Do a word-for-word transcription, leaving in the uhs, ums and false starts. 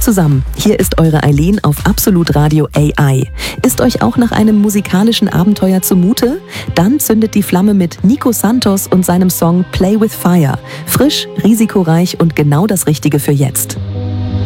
zusammen, hier ist eure Eileen auf Absolut Radio A I. Ist euch auch nach einem musikalischen Abenteuer zumute? Dann zündet die Flamme mit Nico Santos und seinem Song Play with Fire. Frisch, risikoreich und genau das Richtige für jetzt.